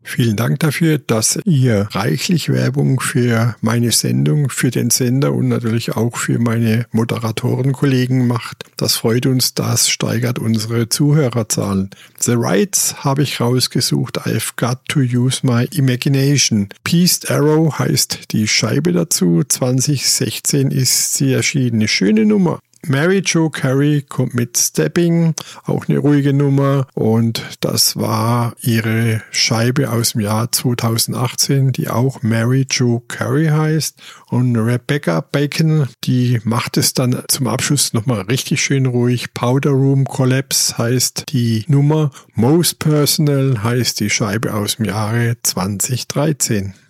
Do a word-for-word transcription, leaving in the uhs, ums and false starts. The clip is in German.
Vielen Dank dafür, dass ihr reichlich Werbung für meine Sendung, für den Sender und natürlich auch für meine Moderatorenkollegen macht. Das freut uns, das steigert unsere Zuhörerzahlen. The Rights habe ich rausgesucht. I've got to use my imagination. Peaced Arrow heißt die Scheibe dazu. zwanzig sechzehn ist sie erschienen. Eine schöne Nummer. Mary Jo Carey kommt mit Stepping, auch eine ruhige Nummer, und das war ihre Scheibe aus dem Jahr zweitausendachtzehn, die auch Mary Jo Carey heißt, und Rebecca Bacon, die macht es dann zum Abschluss nochmal richtig schön ruhig. Powder Room Collapse heißt die Nummer, Most Personal heißt die Scheibe aus dem Jahre zweitausenddreizehn.